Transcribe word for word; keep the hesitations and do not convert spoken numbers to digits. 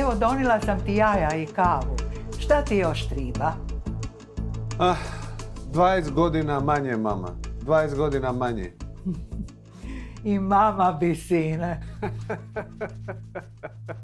Evo, donila sam ti jaja i kavu. Šta ti još triba? Ah, dvadeset godina manje, mama. dvadeset godina manje. I mama bi, sine.